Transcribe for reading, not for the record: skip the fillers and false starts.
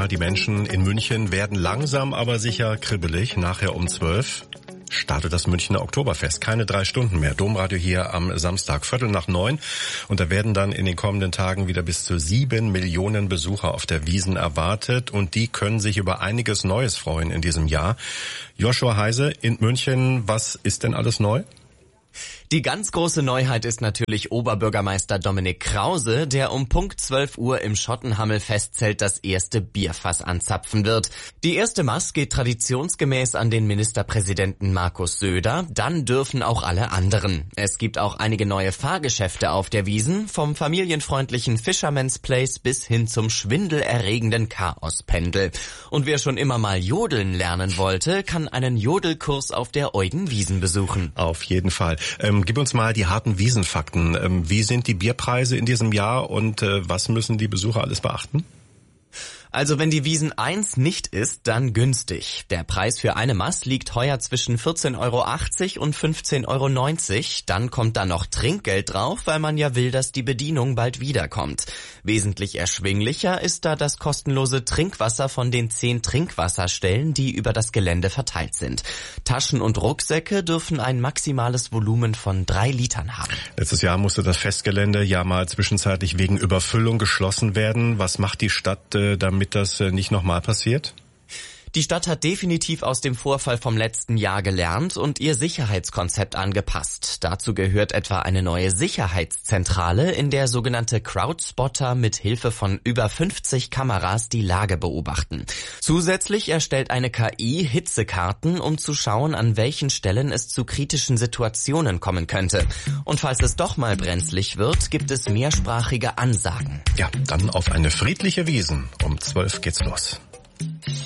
Ja, die Menschen in München werden langsam, aber sicher kribbelig. Nachher um 12 startet das Münchner Oktoberfest. Keine 3 Stunden mehr. Domradio hier am Samstag, 8:45. Und da werden dann in den kommenden Tagen wieder bis zu 7 Millionen Besucher auf der Wiesn erwartet. Und die können sich über einiges Neues freuen in diesem Jahr. Joshua Heise in München, was ist denn alles neu? Die ganz große Neuheit ist natürlich Oberbürgermeister Dominik Krause, der um Punkt 12 Uhr im Schottenhammel-Festzelt das erste Bierfass anzapfen wird. Die erste Maß geht traditionsgemäß an den Ministerpräsidenten Markus Söder, dann dürfen auch alle anderen. Es gibt auch einige neue Fahrgeschäfte auf der Wiesn, vom familienfreundlichen Fisherman's Place bis hin zum schwindelerregenden Chaospendel. Und wer schon immer mal jodeln lernen wollte, kann einen Jodelkurs auf der Eugen-Wiesn besuchen. Auf jeden Fall. Gib uns mal die harten Wiesenfakten. Wie sind die Bierpreise in diesem Jahr und was müssen die Besucher alles beachten? Also wenn die Wiesn 1 nicht ist, dann günstig. Der Preis für eine Maß liegt heuer zwischen 14,80 € und 15,90 €. Dann kommt da noch Trinkgeld drauf, weil man ja will, dass die Bedienung bald wiederkommt. Wesentlich erschwinglicher ist da das kostenlose Trinkwasser von den 10 Trinkwasserstellen, die über das Gelände verteilt sind. Taschen und Rucksäcke dürfen ein maximales Volumen von 3 Litern haben. Letztes Jahr musste das Festgelände ja mal zwischenzeitlich wegen Überfüllung geschlossen werden. Was macht die Stadt, damit das nicht nochmal passiert? Die Stadt hat definitiv aus dem Vorfall vom letzten Jahr gelernt und ihr Sicherheitskonzept angepasst. Dazu gehört etwa eine neue Sicherheitszentrale, in der sogenannte Crowdspotter mit Hilfe von über 50 Kameras die Lage beobachten. Zusätzlich erstellt eine KI Hitzekarten, um zu schauen, an welchen Stellen es zu kritischen Situationen kommen könnte. Und falls es doch mal brenzlig wird, gibt es mehrsprachige Ansagen. Ja, dann auf eine friedliche Wiesn. Um 12 geht's los.